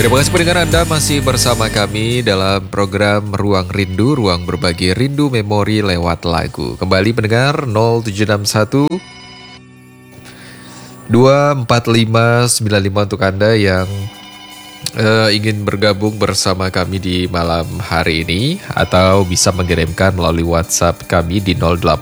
Terima kasih pendengar Anda masih bersama kami dalam program Ruang Rindu, ruang berbagi rindu memori lewat lagu. Kembali pendengar 0761 24595 untuk Anda yang ingin bergabung bersama kami di malam hari ini, atau bisa mengirimkan melalui WhatsApp kami di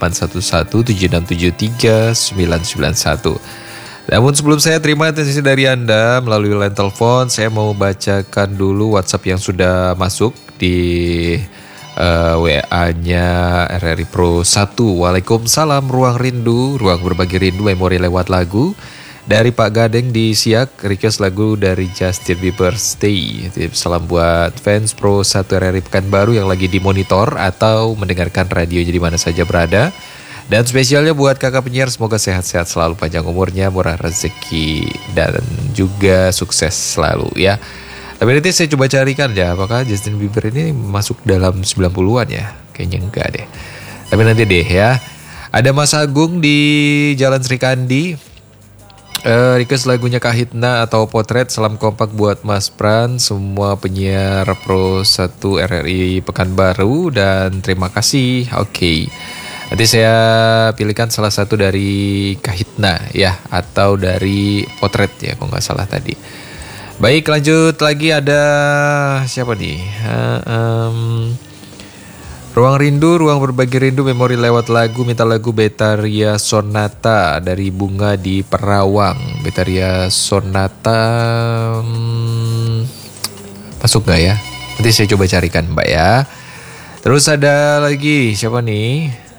081176739991. Namun sebelum saya terima atensi dari Anda melalui line telepon, saya mau bacakan dulu WhatsApp yang sudah masuk di WA-nya RRI Pro 1. Waalaikumsalam, ruang rindu, ruang berbagi rindu memori lewat lagu. Dari Pak Gadeng di Siak, request lagu dari Justin Bieber, Stay. Salam buat fans Pro 1 RRI Pekanbaru yang lagi di monitor atau mendengarkan radio di mana saja berada. Dan spesialnya buat kakak penyiar, semoga sehat-sehat selalu, panjang umurnya, murah rezeki, dan juga sukses selalu ya. Tapi nanti saya coba carikan ya, apakah Justin Bieber ini masuk dalam 90-an ya? Kayaknya enggak deh. Tapi nanti deh ya. Ada Mas Agung di Jalan Sri Kandi. Request lagunya Kahitna atau Potret. Salam kompak buat Mas Pran, semua penyiar Pro 1 RRI Pekanbaru, dan terima kasih. Oke. Nanti saya pilihkan salah satu dari Kahitna ya, atau dari Potret ya kalau nggak salah tadi. Baik, lanjut lagi, ada siapa nih? Ruang Rindu, ruang berbagi rindu memori lewat lagu. Minta lagu Betaria Sonata dari Bunga di Perawang. Betaria Sonata masuk nggak ya? Nanti saya coba carikan Mbak ya. Terus ada lagi siapa nih?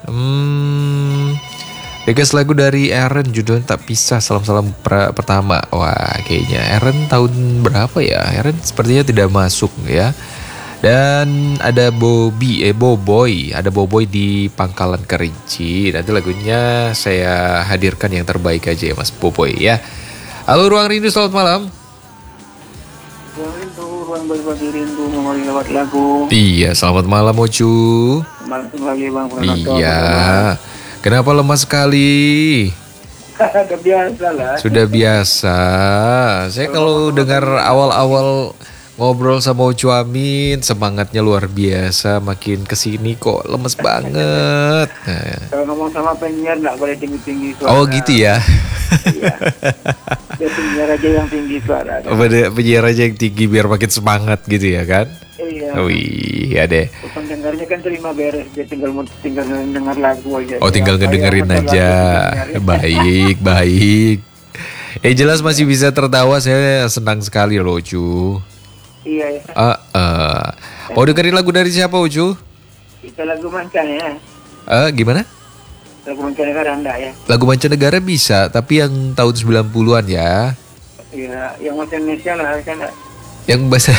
Request lagu dari Aaron, judulnya Tak Pisah, salam-salam pertama. Wah, kayaknya Aaron tahun berapa ya? Aaron sepertinya tidak masuk ya. Dan ada Boboy, ada Boboy di Pangkalan Kerinci. Nanti lagunya saya hadirkan yang terbaik aja ya Mas Boboy ya. Halo Ruang Rindu, selamat malam. Ruang Rindu, ruang berbagi rindu memori lewat lagu. Iya, selamat malam Ocu. Selamat pagi Bang Pranoto. Iya. Kenapa lemas sekali? Sudah biasa lah. Sudah biasa. Saya kalau dengar awal-awal ngobrol sama Ucu Amin, semangatnya luar biasa. Makin kesini kok lemes banget. Kalau ngomong sama penyiar nggak boleh tinggi-tinggi suara. Oh gitu ya. Iya. Dia penyiar aja yang tinggi suara. Penyiar aja yang tinggi biar makin semangat gitu ya kan? Iya. Wih, ya deh. Pendengarnya kan terima beres, dia tinggal dengar lagu aja. Oh, tinggal ngedengerin aja. Baik. Jelas masih bisa tertawa, saya senang sekali loh Ucu. Iya. Mau dengerin lagu dari siapa Ucu? Itu lagu mancan ya. Gimana? Lagu mancanegara enggak ya? Lagu mancanegara bisa, tapi yang tahun 90-an ya. Iya, yang bahasa Indonesia lah kan. Yang bahasa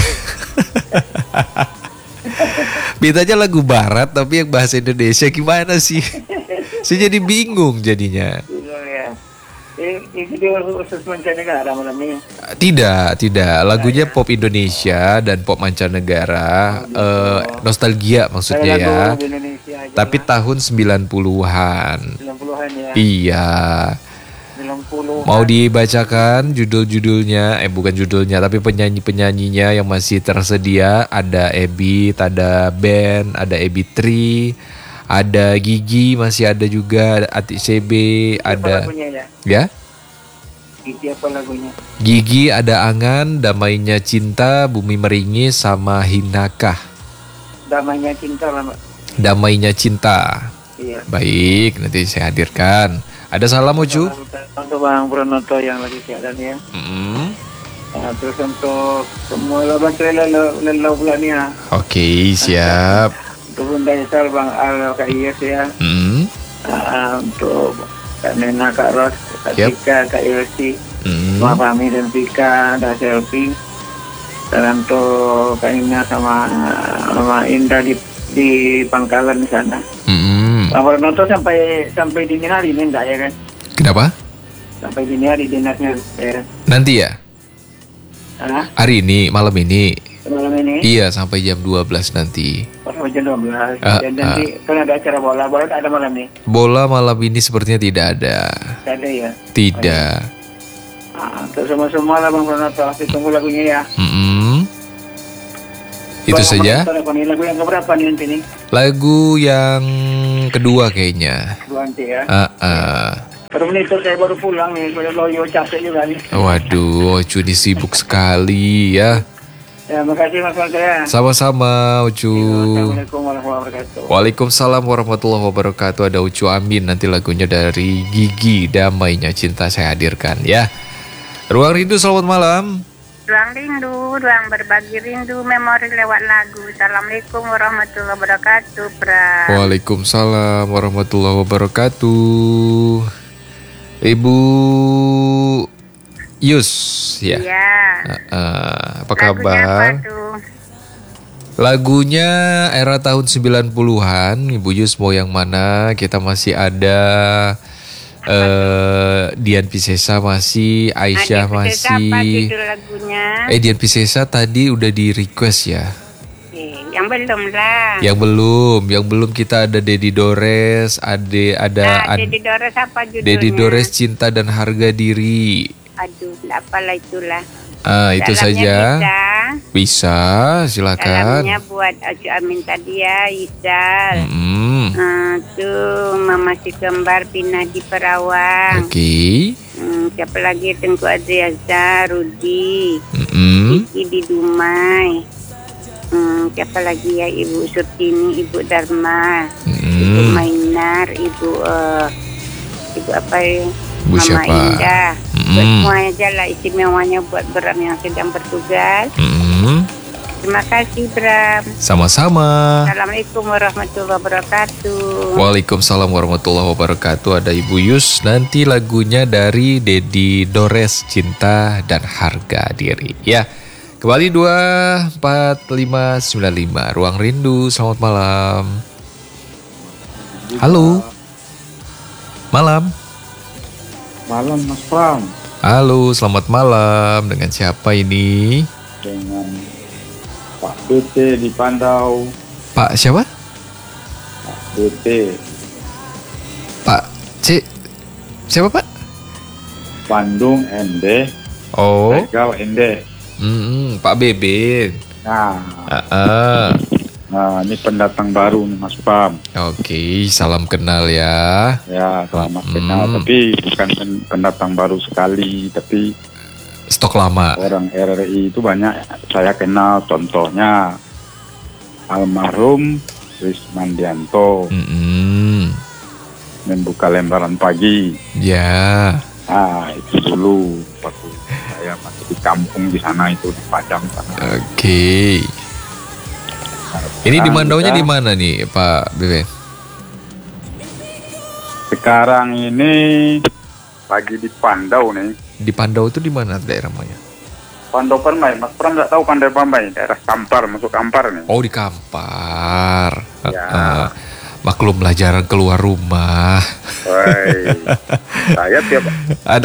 Bintanya lagu barat tapi yang bahasa Indonesia gimana sih? Saya jadi bingung jadinya. Itu dia khusus mancanegara malam ini? Tidak. Lagunya pop Indonesia dan pop mancanegara. Nostalgia maksudnya ya. Tapi tahun 90-an. 90-an ya. Iya. 90-an. Mau dibacakan judul-judulnya? Bukan judulnya, tapi penyanyi-penyanyinya yang masih tersedia. Ada Ebit, ada Ben, ada Ebit Tri, ada Gigi, masih ada juga, ada Atik CB, ada ya? Gigi apa lagunya? Gigi, ada Angan, Damainya Cinta, Bumi Meringis, sama Hinakah. Damainya Cinta lah Mbak. Damainya Cinta. Iya. Baik, nanti saya hadirkan. Ada salam Ucu? Untuk Bang Pranoto yang lagi siaran ya. Terus untuk semua lelah bulan ya. Oke, siap. Untuk Bunda Isal, Bang Al, Kak Iyes ya. Untuk Kak Nena, Kak Ros, Kak Tika, Kak Yosi, Mbak Fahmi dan Tika, ada Selfie. Dan untuk Kak Ina sama Indra di Pangkalan di sana. Bang Pranoto sampai dini hari ini enggak ya kan? Kenapa? Sampai dini hari dinasnya nanti ya? Hari ini, malam ini. Malam ini? Iya, sampai jam 12 nanti. Sampai jam 12. Dan nanti kan ada acara bola ada malam ini? Bola malam ini sepertinya tidak ada. Tidak ada ya? Tidak. Untuk semua lah Bang Pranoto, tunggu lagunya ya. Itu saja. Lagu yang keberapa nih nanti nih? Lagu yang kedua kayaknya. Dua nanti ya. Baru menit saya baru pulang nih, saya loyo capek juga nih. Waduh, Ucu ini sibuk sekali ya. Ya, makasih Mas saya. Sama-sama Ucu. Assalamualaikum warahmatullahi wabarakatuh. Waalaikumsalam warahmatullahi wabarakatuh. Ada Ucu Amin, nanti lagunya dari Gigi, Damainya Cinta saya hadirkan ya. Ruang Rindu, selamat malam. Ruang rindu, ruang berbagi rindu, memori lewat lagu. Assalamualaikum warahmatullahi wabarakatuh, Bra. Waalaikumsalam warahmatullahi wabarakatuh. Ibu Yus, ya. Iya. Apa kabar? Apa tuh? Lagunya era tahun 90-an, Ibu Yus mau yang mana? Kita masih ada Dian Piscesa masih, Aisyah masih. Apa judul lagunya? Dian Piscesa tadi udah di request ya. Yang belum lah. Yang belum kita ada Dedi Dores, Dedi Dores apa judulnya? Dedi Dores Cinta dan Harga Diri. Aduh, apalah itulah. Itu Dalamnya saja. Bisa, silakan. Dalamnya buat Ucu Amin tadi ya, Isal. Tuh Mama si kembar pindah di Perawang. Oke. Siapa lagi? Tengku Adriaza, Rudi, Kiki di Dumai. Siapa lagi ya? Ibu Surtini, Ibu Dharma, Ibu Mainar, Ibu apa ya? Bu Mama siapa? Indah. Buat semuanya aja lah, istimewanya buat Bram yang sedang bertugas. Terima kasih Bram. Sama-sama. Assalamualaikum warahmatullahi wabarakatuh. Waalaikumsalam warahmatullahi wabarakatuh. Ada Ibu Yus. Nanti lagunya dari Dedi Dores, Cinta dan Harga Diri. Ya, kembali 24595 Ruang Rindu. Selamat malam. Halo. Malam. Malam Mas Pram. Halo, selamat malam. Dengan siapa ini? Dengan Pak BT di Pandau. Pak siapa? Pak BT. Pak C. Siapa Pak? Bandung Ende. Oh. Tegal Ende. Pak Bebe. Nah, ini pendatang baru nih Mas Pram. Oke, salam kenal ya. Ya, selamat kenal. Tapi bukan pendatang baru sekali, tapi stok lama. Orang RRI itu banyak saya kenal. Contohnya almarhum Rismandianto. Membuka lembaran pagi. Ya. Itu dulu waktu saya masih di kampung di sana itu di Padang sana. Oke. Ini di Mandaunya di mana nih Pak Bebe? Sekarang ini lagi di Pandau nih. Di Pandau itu di mana daerah namanya? Pandau Permai, Mas Pram nggak tahu Pandau Permai, daerah Kampar, masuk Kampar nih. Oh di Kampar. Ya. Maklumlah jarang keluar rumah. Saya tiap ada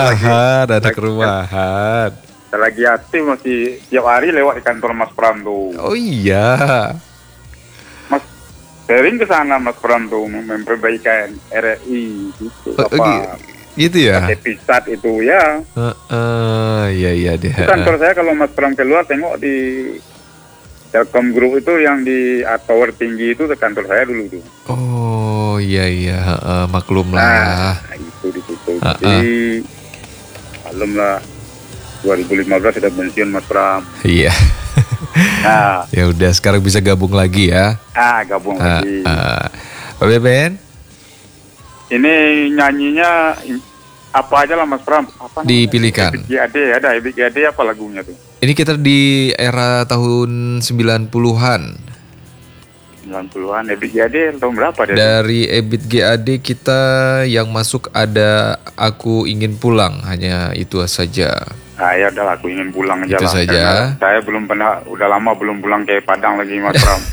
kerumahan. Lagi aktif masih tiap hari lewat di kantor Mas Pram tuh. Oh iya. Mas sering ke sana Mas Pram tuh memperbaikan RRI gitu. Gitu ya. Episat itu ya. Iya deh. Kantor saya kalau Mas Pram keluar tengok di Telkom Group itu yang di tower tinggi itu kantor saya dulu tuh. Oh iya maklum lah. Nah, itu di situ. Jadi maklum lah. 2015 sudah pensiun Mas Pram. Iya. Nah, ya udah sekarang bisa gabung lagi ya. Gabung lagi. Pak Beben? Ini nyanyinya apa aja lah Mas Pram? Dipilihkan. Ebit GAD apa lagunya tuh? Ini kita di era tahun 90-an. 90-an, Ebit GAD tahun berapa dia? Dari Ebit GAD kita yang masuk ada Aku Ingin Pulang, hanya itu saja. Ya udah Aku Ingin Pulang aja itu lah. Saja. Saya belum pernah, udah lama belum pulang ke Padang lagi Mas Pram.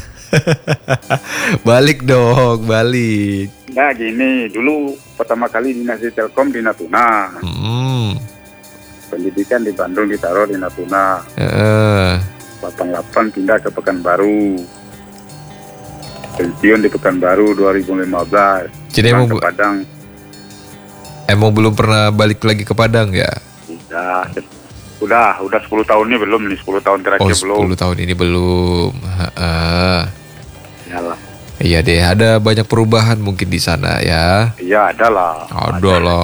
Balik dong, balik. Nah gini, dulu pertama kali dinas di Telkom di Natuna. Pendidikan di Bandung ditaruh di Natuna. 88 pindah ke Pekanbaru. Pensiun di Pekanbaru 2015. Jadi emang ke Padang. Emang belum pernah balik lagi ke Padang ya? Tidak. Udah 10 tahun ini belum nih, 10 tahun terakhir belum. 10 tahun ini belum. Iyalah. Iya deh, ada banyak perubahan mungkin di sana ya. Iya, ada lah. Ada lah.